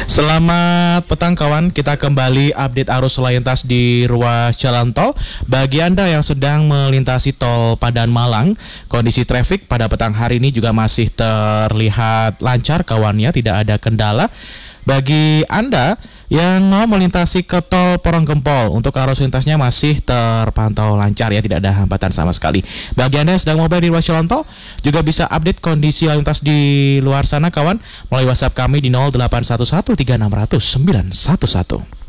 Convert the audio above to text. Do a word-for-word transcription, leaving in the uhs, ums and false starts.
Selamat petang kawan, kita kembali update arus lalu lintas di ruas jalan tol. Bagi Anda yang sedang melintasi tol Padan Malang, kondisi traffic pada petang hari ini juga masih terlihat lancar kawannya, tidak ada kendala. Bagi Anda yang mau melintasi ke tol Porong Gempol, untuk arus lintasnya masih terpantau lancar ya, tidak ada hambatan sama sekali. Bagi Anda yang sedang mobile di ruas jalan tol, juga bisa update kondisi lalu lintas di luar sana kawan melalui WhatsApp kami di nol delapan satu satu tiga enam nol nol sembilan satu satu.